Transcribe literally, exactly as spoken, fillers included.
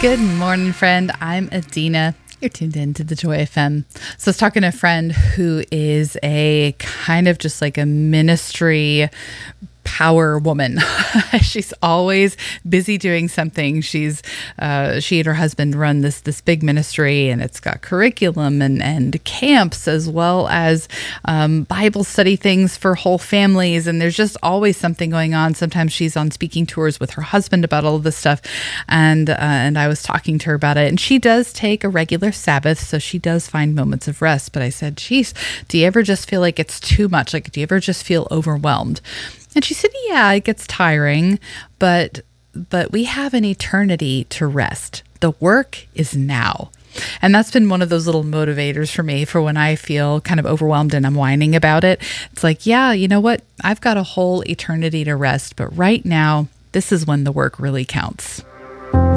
Good morning, friend. I'm Adina. You're tuned in to the Joy F M. So I was talking to a friend who is a kind of just like a ministry power woman. She's always busy doing something. She's uh, she and her husband run this this big ministry, and it's got curriculum and and camps as well as um, Bible study things for whole families. And there's just always something going on. Sometimes she's on speaking tours with her husband about all of this stuff, and uh, and I was talking to her about it. And she does take a regular Sabbath, so she does find moments of rest. But I said, "Geez, do you ever just feel like it's too much? Like, do you ever just feel overwhelmed?" And she said, yeah, it gets tiring, but but we have an eternity to rest. The work is now. And that's been one of those little motivators for me for when I feel kind of overwhelmed and I'm whining about it. It's like, yeah, you know what? I've got a whole eternity to rest, but right now, this is when the work really counts.